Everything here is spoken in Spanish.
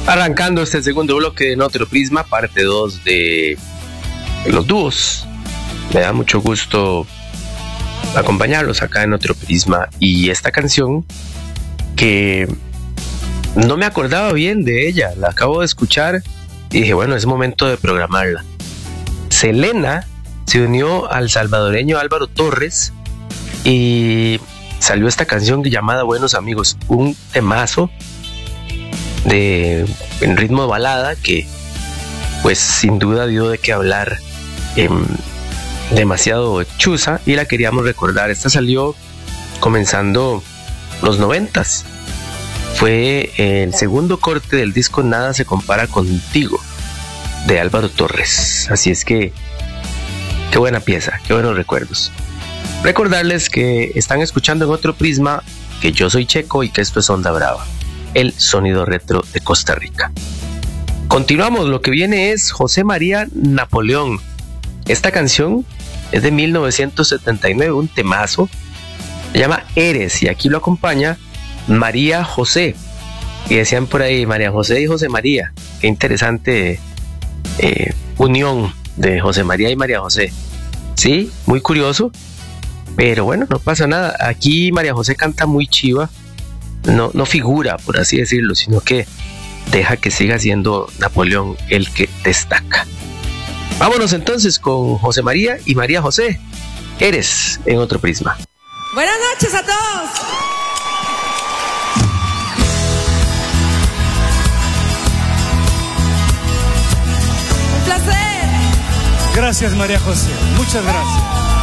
Arrancando este segundo bloque de En Otro Prisma, parte 2 de los dúos. Me da mucho gusto acompañarlos acá en Otro Prisma. Y esta canción, que no me acordaba bien de ella, la acabo de escuchar y dije, bueno, es momento de programarla. Selena se unió al salvadoreño Álvaro Torres y salió esta canción llamada Buenos Amigos, un temazo en ritmo de balada que pues sin duda dio de qué hablar, demasiado chusa, y la queríamos recordar. Esta salió comenzando los 90s, fue el segundo corte del disco Nada se compara contigo de Álvaro Torres. Así es que qué buena pieza, qué buenos recuerdos. Recordarles que están escuchando En Otro Prisma, que yo soy Checo y que esto es Onda Brava, el sonido retro de Costa Rica. Continuamos, lo que viene es José María Napoleón. Esta canción es de 1979, un temazo, se llama Eres, y aquí lo acompaña María José. Y decían por ahí María José y José María. Qué interesante unión de José María y María José. Sí, muy curioso, pero bueno, no pasa nada. Aquí María José canta muy chiva. No figura, por así decirlo, sino que deja que siga siendo Napoleón el que destaca. Vámonos entonces con José María y María José. Eres, en Otro Prisma. Buenas noches a todos. Un placer. Gracias, María José. Muchas gracias.